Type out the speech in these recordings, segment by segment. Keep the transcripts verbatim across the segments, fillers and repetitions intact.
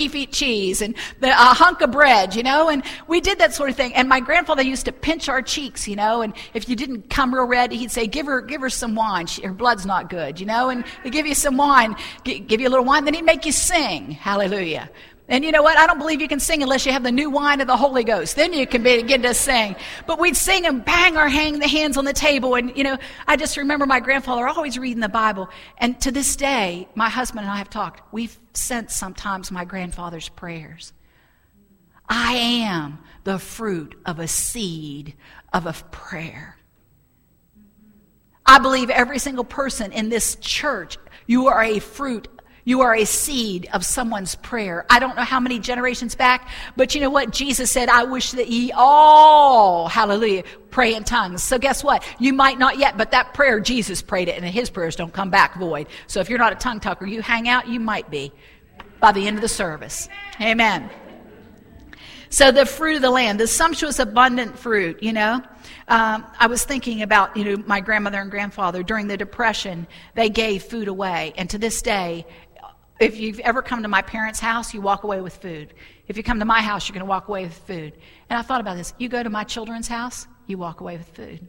feet cheese and the, a hunk of bread, you know, and we did that sort of thing. And my grandfather used to pinch our cheeks, you know, and if you didn't come real red, he'd say, give her give her some wine. She, her blood's not good, you know, and he'd give you some wine, g- give you a little wine, then he'd make you sing. Hallelujah. And you know what? I don't believe you can sing unless you have the new wine of the Holy Ghost. Then you can begin to sing. But we'd sing and bang our hang the hands on the table. And, you know, I just remember my grandfather always reading the Bible. And to this day, my husband and I have talked. We've sensed sometimes my grandfather's prayers. I am the fruit of a seed of a prayer. I believe every single person in this church, you are a fruit. You are a seed of someone's prayer. I don't know how many generations back, but you know what? Jesus said, I wish that ye all, hallelujah, pray in tongues. So guess what? You might not yet, but that prayer, Jesus prayed it, and his prayers don't come back void. So if you're not a tongue talker, you hang out, you might be by the end of the service. Amen. So the fruit of the land, the sumptuous, abundant fruit, you know. Um, I was thinking about, you know, my grandmother and grandfather. During the Depression, they gave food away. And to this day, if you've ever come to my parents' house, you walk away with food. If you come to my house, you're going to walk away with food. And I thought about this. You go to my children's house, you walk away with food.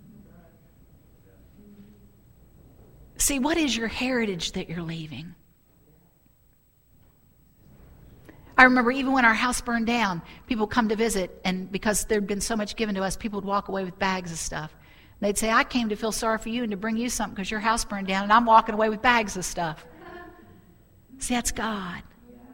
See, what is your heritage that you're leaving? I remember even when our house burned down, people come to visit, and because there'd been so much given to us, people would walk away with bags of stuff. They'd say, I came to feel sorry for you and to bring you something because your house burned down, and I'm walking away with bags of stuff. See, that's God.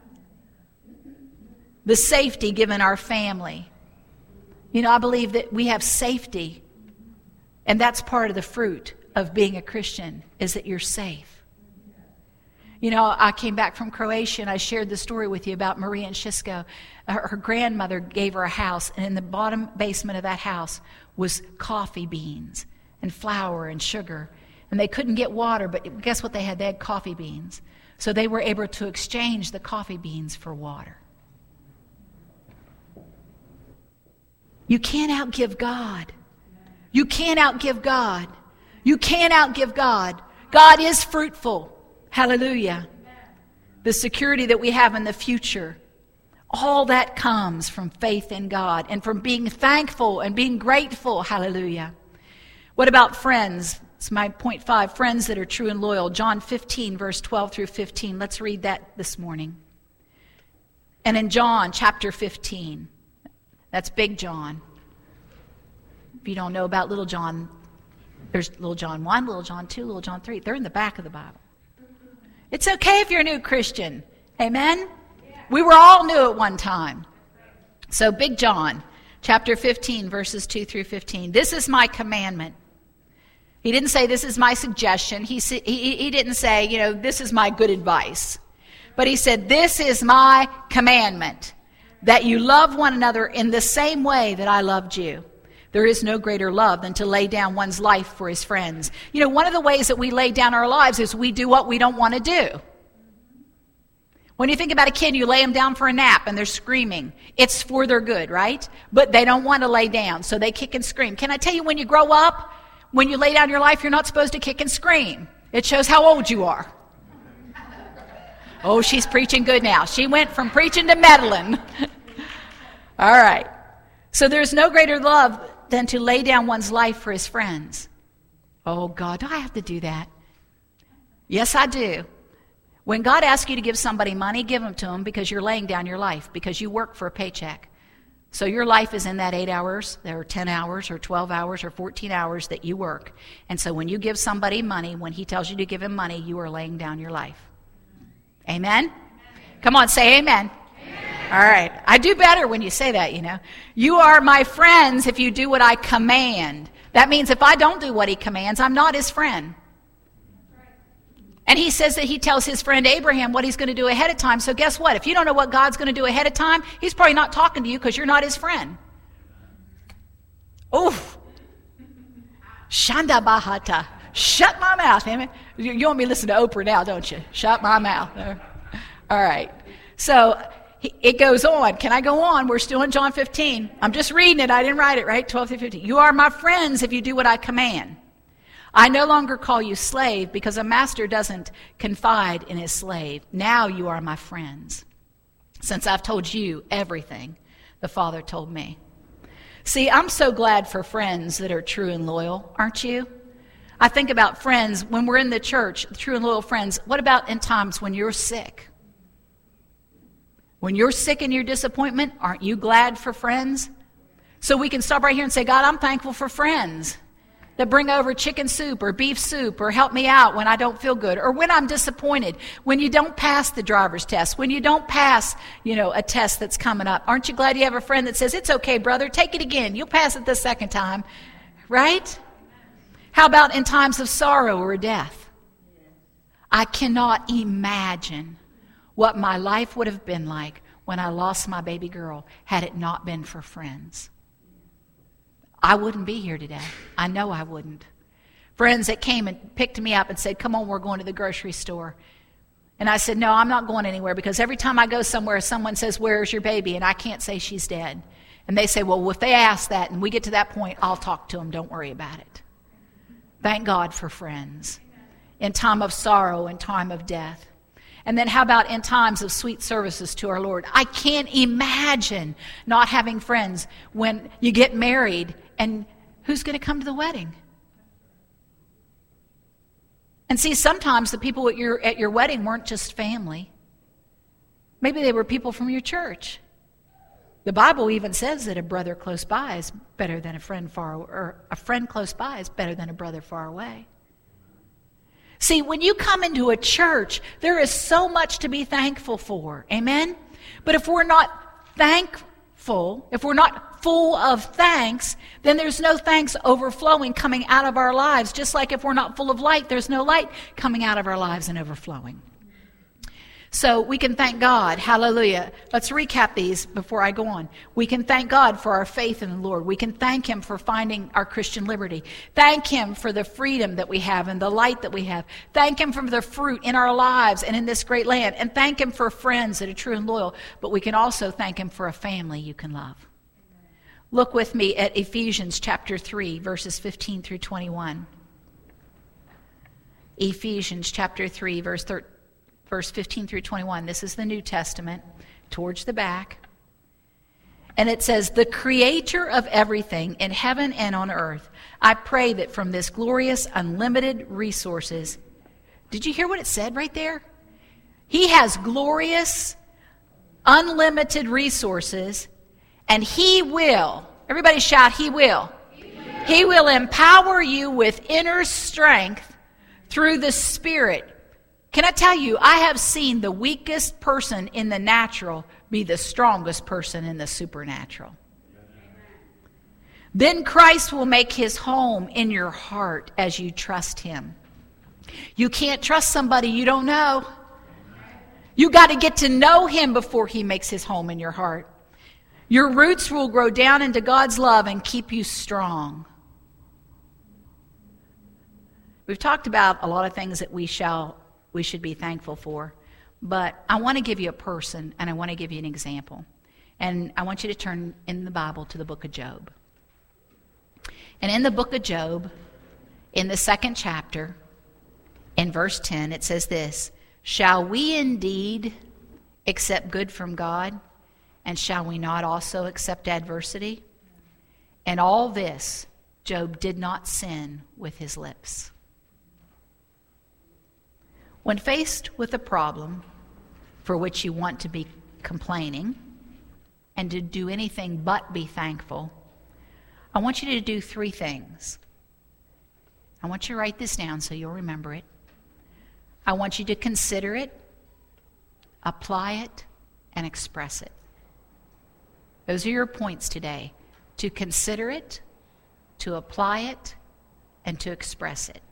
The safety given our family. You know, I believe that we have safety, and that's part of the fruit of being a Christian, is that you're safe. You know, I came back from Croatia, and I shared the story with you about Maria and Shisko. Her, her grandmother gave her a house, and in the bottom basement of that house was coffee beans and flour and sugar. And they couldn't get water, but guess what they had? They had coffee beans. So they were able to exchange the coffee beans for water. You can't outgive God. You can't outgive God. You can't outgive God. God is fruitful. Hallelujah. The security that we have in the future, all that comes from faith in God and from being thankful and being grateful. Hallelujah. What about friends? It's my point five, friends that are true and loyal. John fifteen, verse twelve through fifteen. Let's read that this morning. And in John chapter fifteen, that's Big John. If you don't know about Little John, there's Little John one, Little John two, Little John three. They're in the back of the Bible. It's okay if you're a new Christian. Amen? We were all new at one time. So Big John, chapter fifteen, verses two through fifteen. This is my commandment. He didn't say, this is my suggestion. He, he, he didn't say, you know, this is my good advice. But he said, this is my commandment, that you love one another in the same way that I loved you. There is no greater love than to lay down one's life for his friends. You know, one of the ways that we lay down our lives is we do what we don't want to do. When you think about a kid, you lay them down for a nap and they're screaming. It's for their good, right? But they don't want to lay down, so they kick and scream. Can I tell you, when you grow up, when you lay down your life, you're not supposed to kick and scream. It shows how old you are. Oh, she's preaching good now. She went from preaching to meddling. All right. So there's no greater love than to lay down one's life for his friends. Oh, God, do I have to do that? Yes, I do. When God asks you to give somebody money, give them to them, because you're laying down your life, because you work for a paycheck. So your life is in that eight hours, or ten hours, or twelve hours, or fourteen hours that you work. And so when you give somebody money, when he tells you to give him money, you are laying down your life. Amen? Amen. Come on, say amen. Amen. All right. I do better when you say that, you know. You are my friends if you do what I command. That means if I don't do what he commands, I'm not his friend. And he says that he tells his friend Abraham what he's going to do ahead of time. So guess what? If you don't know what God's going to do ahead of time, he's probably not talking to you because you're not his friend. Oof. Shanda Bahata. Shut my mouth. You want me to listen to Oprah now, don't you? Shut my mouth. All right. So it goes on. Can I go on? We're still in John fifteen. I'm just reading it. I didn't write it, right? twelve through fifteen. You are my friends if you do what I command. I no longer call you slave, because a master doesn't confide in his slave. Now you are my friends. since I've told you everything the Father told me. See, I'm so glad for friends that are true and loyal, aren't you? I think about friends when we're in the church, true and loyal friends. What about in times when you're sick? When you're sick in your disappointment, aren't you glad for friends? So we can stop right here and say, God, I'm thankful for friends that bring over chicken soup or beef soup or help me out when I don't feel good or when I'm disappointed, when you don't pass the driver's test, when you don't pass, you know, a test that's coming up. Aren't you glad you have a friend that says, it's okay, brother, take it again. You'll pass it the second time, right? How about in times of sorrow or death? I cannot imagine what my life would have been like when I lost my baby girl had it not been for friends. I wouldn't be here today. I know I wouldn't. Friends that came and picked me up and said, come on, we're going to the grocery store. And I said, no, I'm not going anywhere, because every time I go somewhere, someone says, where's your baby? And I can't say she's dead. And they say, well, if they ask that and we get to that point, I'll talk to them. Don't worry about it. Thank God for friends in time of sorrow and time of death. And then how about in times of sweet services to our Lord? I can't imagine not having friends when you get married, and who's going to come to the wedding? And see, sometimes the people at your, at your wedding weren't just family. Maybe they were people from your church. The Bible even says that a brother close by is better than a friend far, or a friend close by is better than a brother far away. See, when you come into a church, there is so much to be thankful for. Amen? But if we're not thankful, if we're not full of thanks, then there's no thanks overflowing coming out of our lives. Just like if we're not full of light, there's no light coming out of our lives and overflowing. So we can thank God. Hallelujah. Let's recap these before I go on. We can thank God for our faith in the Lord. We can thank Him for finding our Christian liberty. Thank Him for the freedom that we have and the light that we have. Thank Him for the fruit in our lives and in this great land. And thank Him for friends that are true and loyal. But we can also thank Him for a family you can love. Look with me at Ephesians chapter three, verses fifteen through twenty-one. Ephesians chapter three, verse thirteen. Verse fifteen through twenty-one. This is the New Testament, towards the back. And it says, the creator of everything in heaven and on earth, I pray that from this glorious, unlimited resources. Did you hear what it said right there? He has glorious, unlimited resources, and He will, everybody shout, He will. He will, he will empower you with inner strength through the Spirit. Can I tell you, I have seen the weakest person in the natural be the strongest person in the supernatural. Then Christ will make His home in your heart as you trust Him. You can't trust somebody you don't know. You got to get to know Him before He makes His home in your heart. Your roots will grow down into God's love and keep you strong. We've talked about a lot of things that we shall we should be thankful for. But I want to give you a person, and I want to give you an example. And I want you to turn in the Bible to the book of Job. And in the book of Job, in the second chapter, in verse ten, it says this, shall we indeed accept good from God, and shall we not also accept adversity? And all this, Job did not sin with his lips. When faced with a problem for which you want to be complaining and to do anything but be thankful, I want you to do three things. I want you to write this down so you'll remember it. I want you to consider it, apply it, and express it. Those are your points today. To consider it, to apply it, and to express it.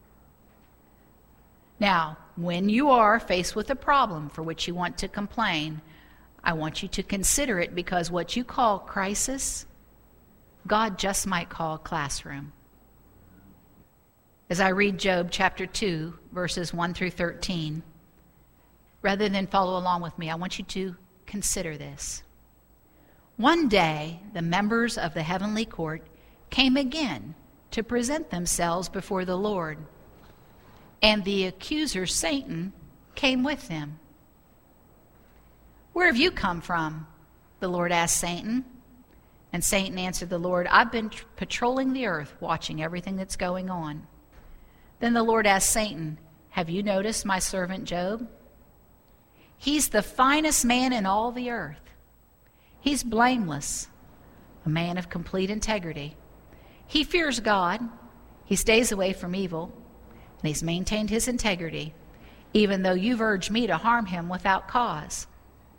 Now, when you are faced with a problem for which you want to complain, I want you to consider it, because what you call crisis, God just might call classroom. As I read Job chapter two, verses one through thirteen, rather than follow along with me, I want you to consider this. One day, the members of the heavenly court came again to present themselves before the Lord. And the accuser, Satan, came with them. "Where have you come from?" the Lord asked Satan. And Satan answered the Lord, "I've been tr- patrolling the earth, watching everything that's going on." Then the Lord asked Satan, "Have you noticed my servant Job? He's the finest man in all the earth. He's blameless, a man of complete integrity. He fears God, he stays away from evil, and he's maintained his integrity, even though you've urged me to harm him without cause."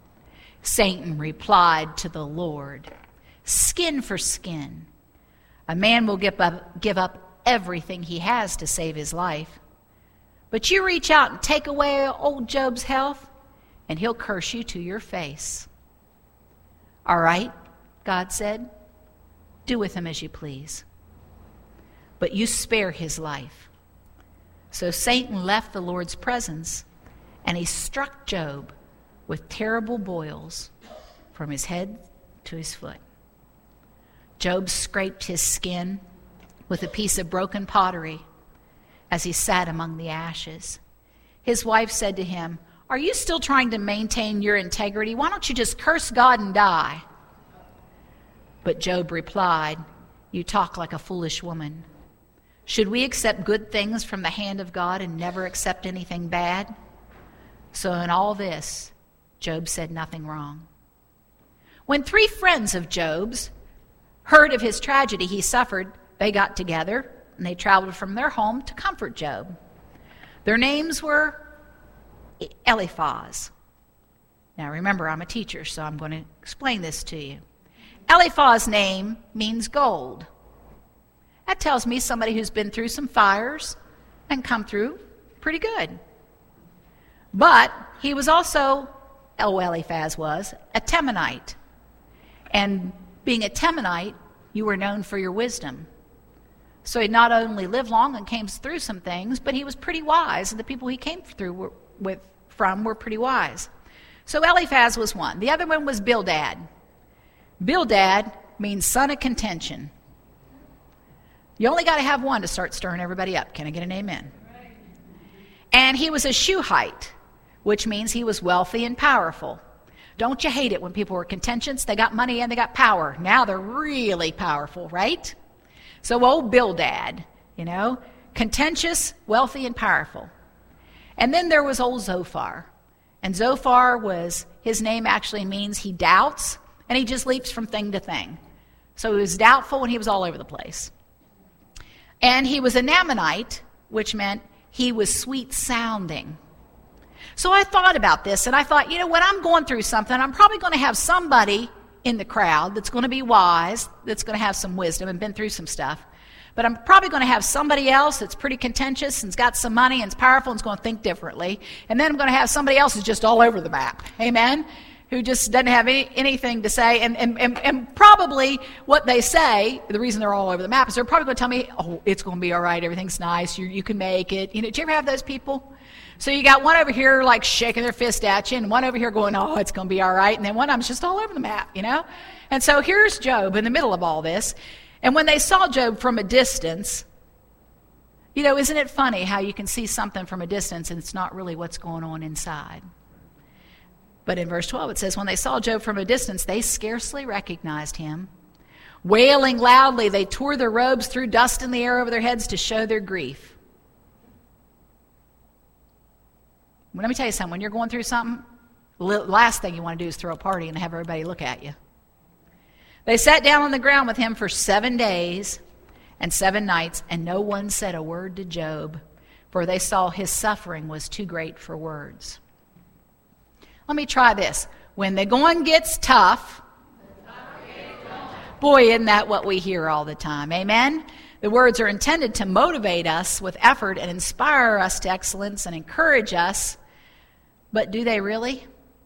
Satan replied to the Lord, "Skin for skin. A man will give up, give up everything he has to save his life. But you reach out and take away old Job's health, and he'll curse you to your face." "All right," God said, "do with him as you please. But you spare his life." So Satan left the Lord's presence, and he struck Job with terrible boils from his head to his foot. Job scraped his skin with a piece of broken pottery as he sat among the ashes. His wife said to him, "Are you still trying to maintain your integrity? Why don't you just curse God and die?" But Job replied, "You talk like a foolish woman. Should we accept good things from the hand of God and never accept anything bad?" So in all this, Job said nothing wrong. When three friends of Job's heard of his tragedy he suffered, they got together and they traveled from their home to comfort Job. Their names were Eliphaz. Now remember, I'm a teacher, so I'm going to explain this to you. Eliphaz's name means gold. That tells me somebody who's been through some fires and come through pretty good. But he was also, oh, Eliphaz was, a Temanite. And being a Temanite, you were known for your wisdom. So he not only lived long and came through some things, but he was pretty wise, and the people he came through were, with from were pretty wise. So Eliphaz was one. The other one was Bildad. Bildad means son of contention. You only got to have one to start stirring everybody up. Can I get an amen? And he was a Shuhite, which means he was wealthy and powerful. Don't you hate it when people were contentious? They got money and they got power. Now they're really powerful, right? So old Bildad, you know, contentious, wealthy, and powerful. And then there was old Zophar. And Zophar was, his name actually means he doubts, and he just leaps from thing to thing. So he was doubtful and he was all over the place. And he was a Naamanite, which meant he was sweet sounding. So I thought about this, and I thought, you know, when I'm going through something, I'm probably going to have somebody in the crowd that's going to be wise, that's going to have some wisdom and been through some stuff. But I'm probably going to have somebody else that's pretty contentious and's got some money and's powerful and's going to think differently. And then I'm going to have somebody else who's just all over the map. Amen? Who just doesn't have any, anything to say. And, and, and, and probably what they say, the reason they're all over the map is they're probably going to tell me, oh, it's going to be all right, everything's nice, you, you can make it. You know, do you ever have those people? So you got one over here like shaking their fist at you, and one over here going, oh, it's going to be all right. And then one of them's just all over the map, you know? And so here's Job in the middle of all this. And when they saw Job from a distance, you know, isn't it funny how you can see something from a distance and it's not really what's going on inside? But in verse twelve it says, when they saw Job from a distance, they scarcely recognized him. Wailing loudly, they tore their robes, threw dust in the air over their heads to show their grief. Well, let me tell you something. When you're going through something, the last thing you want to do is throw a party and have everybody look at you. They sat down on the ground with him for seven days and seven nights, and no one said a word to Job, for they saw his suffering was too great for words. Let me try this. When the going gets tough, boy, isn't that what we hear all the time? Amen? The words are intended to motivate us with effort and inspire us to excellence and encourage us, but do they really?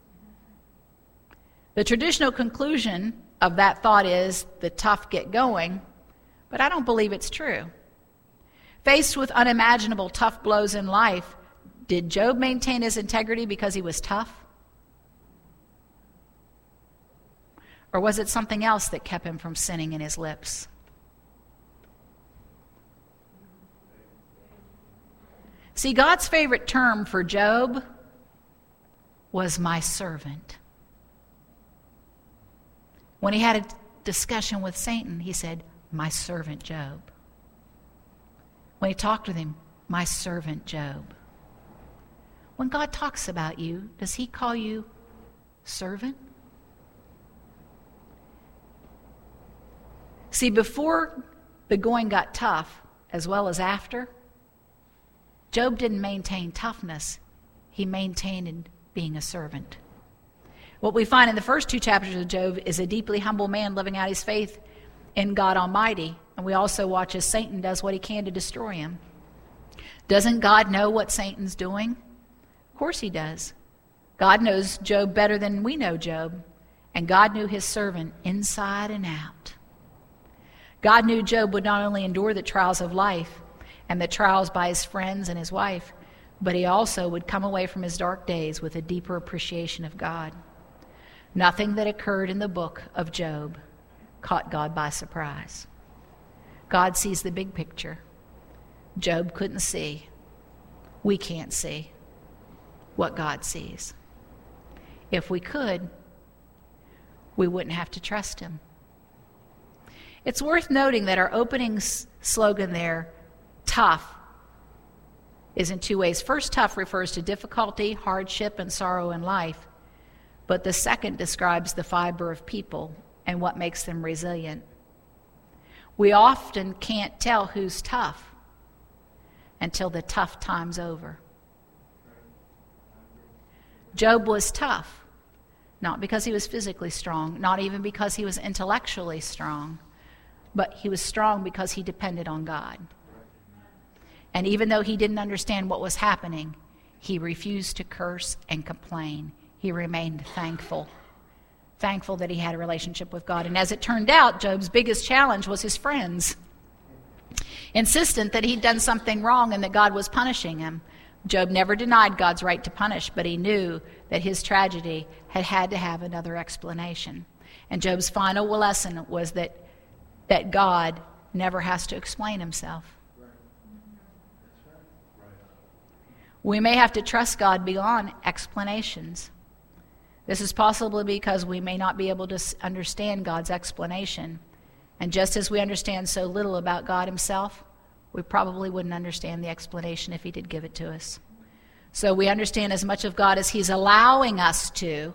The traditional conclusion of that thought is the tough get going, but I don't believe it's true. Faced with unimaginable tough blows in life, did Job maintain his integrity because he was tough? Or was it something else that kept him from sinning in his lips? See, God's favorite term for Job was my servant. When he had a discussion with Satan, he said, my servant Job. When he talked with him, my servant Job. When God talks about you, does he call you servant? See, before the going got tough, as well as after, Job didn't maintain toughness. He maintained being a servant. What we find in the first two chapters of Job is a deeply humble man living out his faith in God Almighty. And we also watch as Satan does what he can to destroy him. Doesn't God know what Satan's doing? Of course he does. God knows Job better than we know Job. And God knew his servant inside and out. God knew Job would not only endure the trials of life and the trials by his friends and his wife, but he also would come away from his dark days with a deeper appreciation of God. Nothing that occurred in the book of Job caught God by surprise. God sees the big picture. Job couldn't see. We can't see what God sees. If we could, we wouldn't have to trust him. It's worth noting that our opening s- slogan there, tough, is in two ways. First, tough refers to difficulty, hardship, and sorrow in life. But the second describes the fiber of people and what makes them resilient. We often can't tell who's tough until the tough time's over. Job was tough, not because he was physically strong, not even because he was intellectually strong, but he was strong because he depended on God. And even though he didn't understand what was happening, he refused to curse and complain. He remained thankful. Thankful that he had a relationship with God. And as it turned out, Job's biggest challenge was his friends. Insistent that he'd done something wrong and that God was punishing him. Job never denied God's right to punish, but he knew that his tragedy had had to have another explanation. And Job's final lesson was that, that God never has to explain himself. We may have to trust God beyond explanations. This is possibly because we may not be able to understand God's explanation. And just as we understand so little about God himself, we probably wouldn't understand the explanation if he did give it to us. So we understand as much of God as he's allowing us to.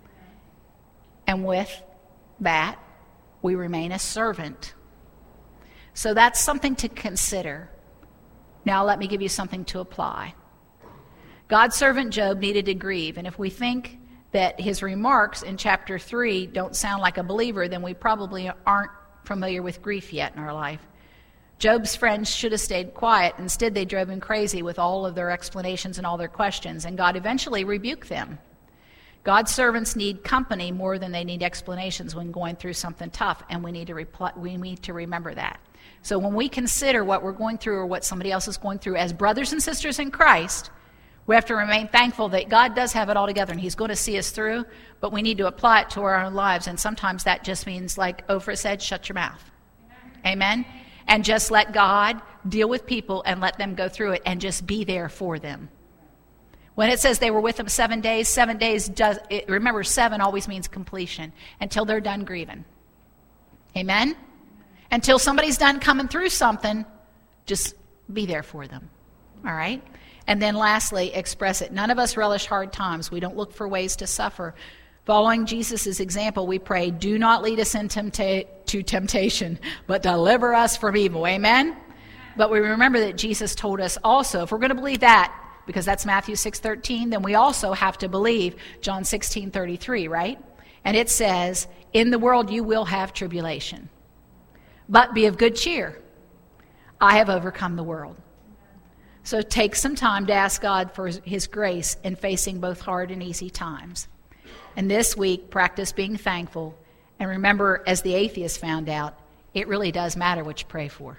And with that, we remain a servant. So that's something to consider. Now let me give you something to apply. God's servant Job needed to grieve. And if we think that his remarks in chapter three don't sound like a believer, then we probably aren't familiar with grief yet in our life. Job's friends should have stayed quiet. Instead, they drove him crazy with all of their explanations and all their questions, and God eventually rebuked them. God's servants need company more than they need explanations when going through something tough, and we need to reply, we need to remember that. So when we consider what we're going through or what somebody else is going through as brothers and sisters in Christ, we have to remain thankful that God does have it all together and he's going to see us through, but we need to apply it to our own lives. And sometimes that just means, like Oprah said, shut your mouth. Amen? And just let God deal with people and let them go through it and just be there for them. When it says they were with him seven days, seven days, does it, remember, seven always means completion, until they're done grieving. Amen? Until somebody's done coming through something, just be there for them. All right? And then lastly, express it. None of us relish hard times. We don't look for ways to suffer. Following Jesus' example, we pray, do not lead us into tempta- to temptation, but deliver us from evil. Amen? But we remember that Jesus told us also, if we're going to believe that, because that's Matthew six thirteen, then we also have to believe John sixteen thirty-three, right? And it says, in the world you will have tribulation, but be of good cheer. I have overcome the world. So take some time to ask God for his grace in facing both hard and easy times. And this week, practice being thankful. And remember, as the atheist found out, it really does matter what you pray for.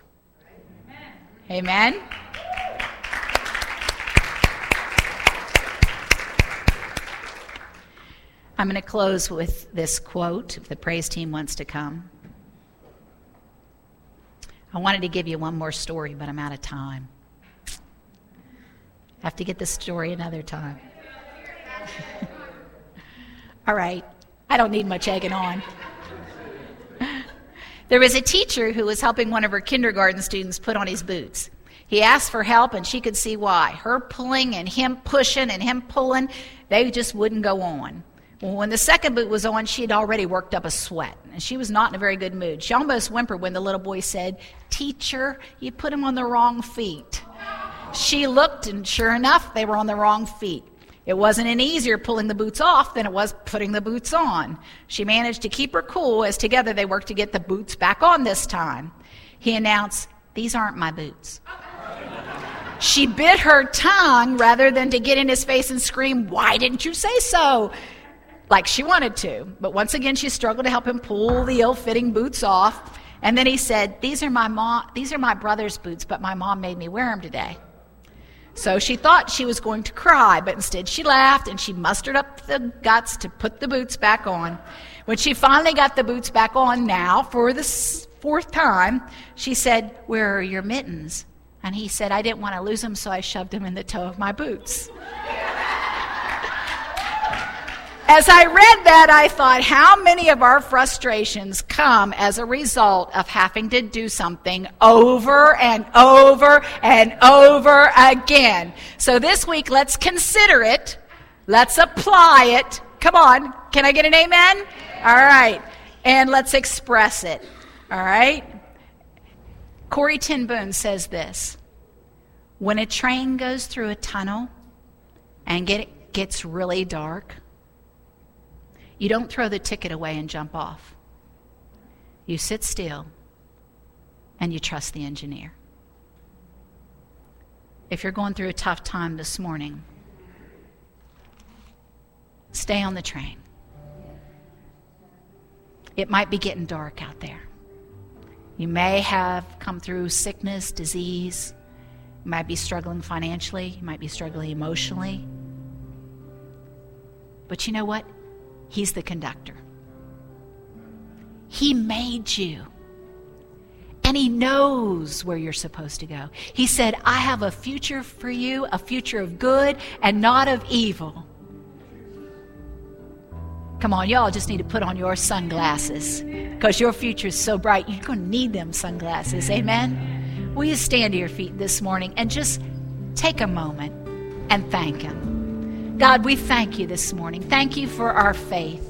Amen? Amen? I'm going to close with this quote, if the praise team wants to come. I wanted to give you one more story, but I'm out of time. I have to get this story another time. All right. I don't need much egging on. There was a teacher who was helping one of her kindergarten students put on his boots. He asked for help, and she could see why. Her pulling and him pushing and him pulling, they just wouldn't go on. Well, when the second boot was on, she had already worked up a sweat, and she was not in a very good mood. She almost whimpered when the little boy said, "Teacher, you put him on the wrong feet." She looked, and sure enough, they were on the wrong feet. It wasn't any easier pulling the boots off than it was putting the boots on. She managed to keep her cool as together they worked to get the boots back on this time. He announced, "These aren't my boots." She bit her tongue rather than to get in his face and scream, "Why didn't you say so?" like she wanted to. But once again, she struggled to help him pull the ill-fitting boots off. And then he said, these are my mom, these are my brother's boots, but my mom made me wear them today. So she thought she was going to cry, but instead she laughed and she mustered up the guts to put the boots back on. When she finally got the boots back on now for the fourth time, she said, "Where are your mittens?" And he said, "I didn't want to lose them, so I shoved them in the toe of my boots." As I read that, I thought, how many of our frustrations come as a result of having to do something over and over and over again? So this week, let's consider it. Let's apply it. Come on. Can I get an amen? All right. And let's express it. All right. Corrie ten Boom says this: when a train goes through a tunnel and get, gets really dark, you don't throw the ticket away and jump off. You sit still and you trust the engineer. If you're going through a tough time this morning, stay on the train. It might be getting dark out there. You may have come through sickness, disease. You might be struggling financially. You might be struggling emotionally. But you know what? He's the conductor. He made you. And he knows where you're supposed to go. He said, "I have a future for you, a future of good and not of evil." Come on, y'all just need to put on your sunglasses because your future is so bright. You're going to need them sunglasses. Amen? Will you stand to your feet this morning and just take a moment and thank him? God, we thank you this morning. Thank you for our faith.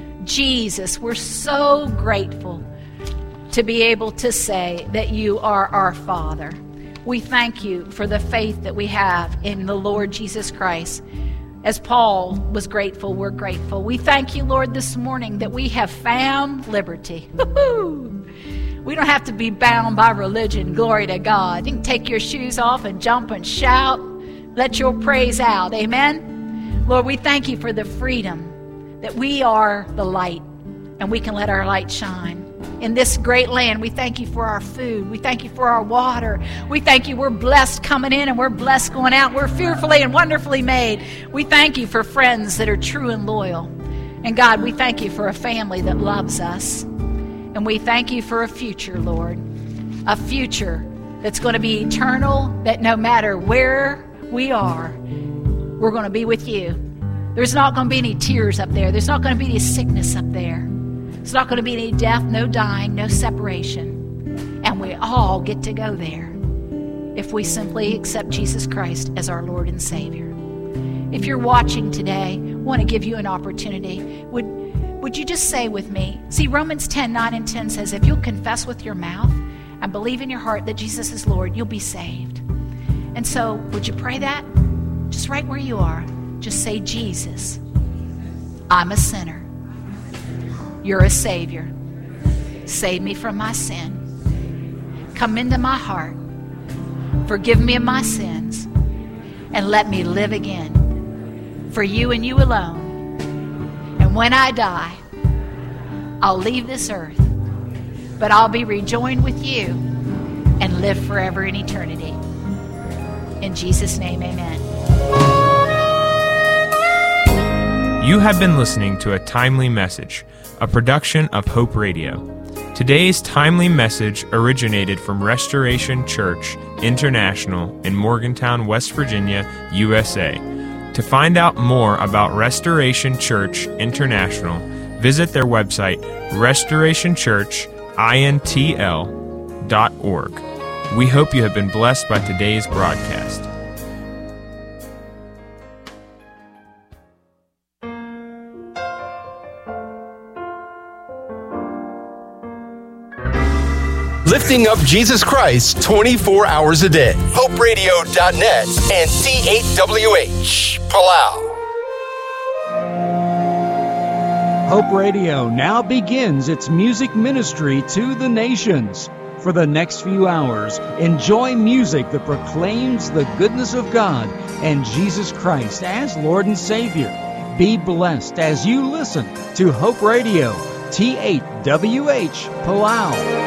Jesus, we're so grateful to be able to say that you are our Father. We thank you for the faith that we have in the Lord Jesus Christ. As Paul was grateful, we're grateful. We thank you, Lord, this morning that we have found liberty. Woo-hoo! We don't have to be bound by religion. Glory to God. You can take your shoes off and jump and shout. Let your praise out. Amen? Lord, we thank you for the freedom that we are the light and we can let our light shine. In this great land, we thank you for our food. We thank you for our water. We thank you we're blessed coming in and we're blessed going out. We're fearfully and wonderfully made. We thank you for friends that are true and loyal. And God, we thank you for a family that loves us. And we thank you for a future, Lord, a future that's going to be eternal, that no matter where we are, we're going to be with you. There's not going to be any tears up there. There's not going to be any sickness up there. There's not going to be any death, no dying, no separation. And we all get to go there if we simply accept Jesus Christ as our Lord and Savior. If you're watching today, I want to give you an opportunity. Would, would you just say with me, see, Romans ten, nine and ten says, if you'll confess with your mouth and believe in your heart that Jesus is Lord, you'll be saved. And so, would you pray that? Just right where you are, just say, Jesus, I'm a sinner. You're a Savior. Save me from my sin. Come into my heart. Forgive me of my sins. And let me live again for you and you alone. And when I die, I'll leave this earth, but I'll be rejoined with you and live forever in eternity. In Jesus' name, amen. You have been listening to a timely message, a production of Hope Radio. Today's timely message originated from Restoration Church International in Morgantown, West Virginia, U S A. To find out more about Restoration Church International, visit their website, restoration church I N T L dot org. We hope you have been blessed by today's broadcast. Lifting up Jesus Christ twenty-four hours a day. Hope Radio dot net and C eight W H, Palau. Hope Radio now begins its music ministry to the nations. For the next few hours, enjoy music that proclaims the goodness of God and Jesus Christ as Lord and Savior. Be blessed as you listen to Hope Radio, T eight W H, Palau.